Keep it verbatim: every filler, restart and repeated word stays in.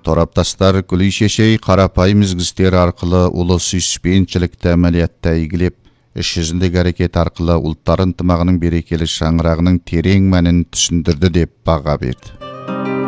Тораптастар Күлүй шешей қарапайым изгістер арқылы ұлы сүйіспеншілікті әмәлиятта игілеп, іс жүзіндегі әрекет арқылы ұлттар ынтымағының берекелі шаңырағының терең мәнін түсіндірді деп баға берді.